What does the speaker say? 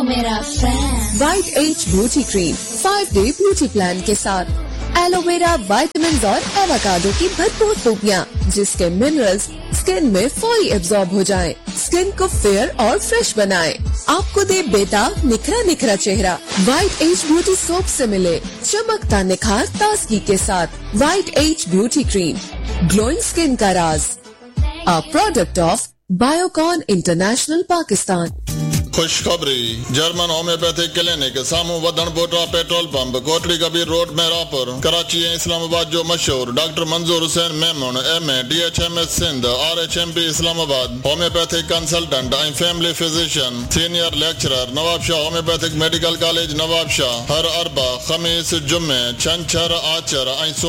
मेरा fan. White as beauty cream 5-day beauty plan के साथ एलोवेरा, विटामिन और एवोकाडो की भरपूर खूबियाँ, जिसके मिनरल्स स्किन में फौरी एब्जॉर्ब हो जाएं, स्किन को फेयर और फ्रेश बनाएं, आपको दे बेटा निखरा निखरा चेहरा। वाइट एज ब्यूटी सोप से मिले चमकता निखार ताजगी के साथ। White as beauty cream, glowing skin का राज। A product of Biocon international Pakistan. खुशखबरी, जर्मन होम्योपैथिक क्लिनिक सामू वदन बोटरा petrol pump, Kotli Kabir road, Mehrabpur, Karachi Islamabad जो मशहूर डॉक्टर मंजूर Hussain Memon MA DHMS Sindh RHMP Islamabad, homeopathic consultant ऐं family physician, senior lecturer, Nawab Shah homeopathic medical college Nawab Shah, हर अरबा, खमीस, जुम्मे, छंछर, आचर ऐं